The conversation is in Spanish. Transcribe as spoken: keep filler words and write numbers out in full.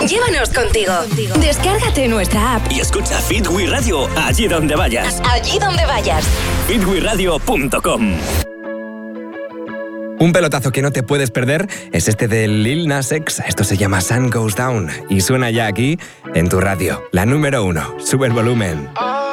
Llévanos contigo. Descárgate nuestra app y escucha Fit We Radio allí donde vayas. Allí donde vayas. fit we radio punto com. Un pelotazo que no te puedes perder es este de Lil Nas X. Esto se llama Sun Goes Down y suena ya aquí en tu radio. La número uno. Sube el volumen.